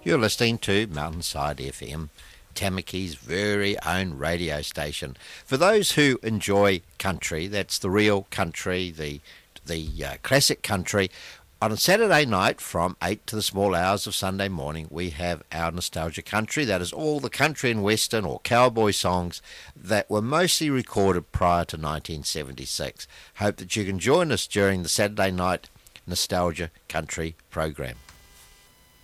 You're listening to Mountainside FM, Tamaki's very own radio station. For those who enjoy country, that's the real country, the classic country. On a Saturday night from 8 to the small hours of Sunday morning, we have our Nostalgia Country. That is all the country and western or cowboy songs that were mostly recorded prior to 1976. Hope that you can join us during the Saturday night Nostalgia Country program.